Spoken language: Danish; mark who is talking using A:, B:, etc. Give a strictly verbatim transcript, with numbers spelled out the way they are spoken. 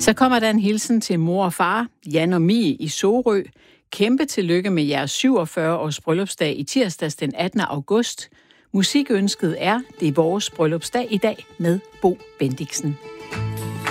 A: Så kommer der en hilsen til mor og far, Jan og Mie i Sorø. Kæmpe tillykke med jeres syvogfyrre års bryllupsdag i tirsdags den attende august. Musikønsket er, det er vores bryllupsdag i dag med Bo Bendiksen.